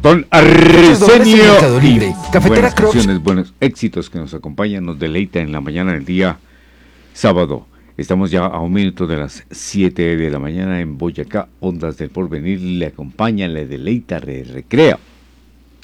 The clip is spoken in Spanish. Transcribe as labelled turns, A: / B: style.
A: Don
B: Arsenio
A: Libre,
B: Cafetera
A: buenas
B: Crocs.
A: canciones, buenos éxitos que nos acompañan, nos deleita en la mañana del día sábado. Estamos ya a un minuto de las 7 de la mañana en Boyacá, Ondas del Porvenir, le acompaña, le deleita, le recrea.